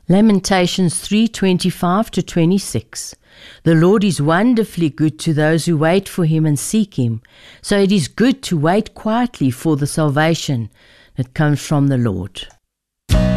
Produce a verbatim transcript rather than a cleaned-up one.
Lamentations three twenty-five to twenty-six. The Lord is wonderfully good to those who wait for him and seek him. So it is good to wait quietly for the salvation that comes from the Lord.